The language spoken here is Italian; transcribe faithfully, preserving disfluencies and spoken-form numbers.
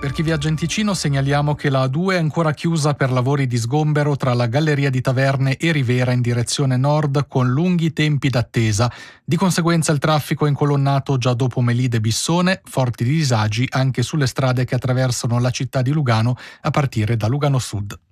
Per chi viaggia in Ticino segnaliamo che la A due è ancora chiusa per lavori di sgombero tra la Galleria di Taverne e Rivera in direzione nord con lunghi tempi d'attesa. Di conseguenza il traffico è incolonnato già dopo Melide e Bissone, forti disagi anche sulle strade che attraversano la città di Lugano a partire da Lugano Sud.